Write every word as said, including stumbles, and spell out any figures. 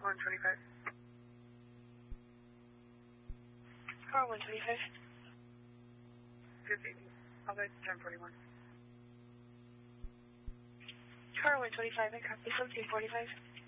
one twenty-five. Car one twenty-five. fifty. I'll go ten forty-one. Car one twenty-five, I copy seventeen forty-five.